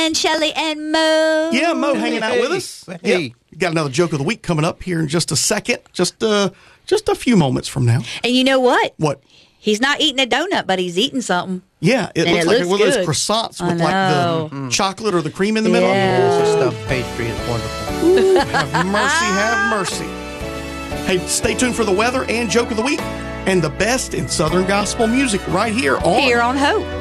And Shelley and Mo. Yeah, Mo hanging out with us. Hey. Yep. Got another joke of the week coming up here in just a second. Just a few moments from now. And you know what? What? He's not eating a donut, but he's eating something. Yeah, it And looks it like looks one of those good. croissants I with like know. the chocolate or the cream in the middle. Yeah. This stuffed pastry is wonderful. Ooh, have mercy, have mercy. Hey, stay tuned for the weather and joke of the week and the best in Southern gospel music right here on Here on Hope.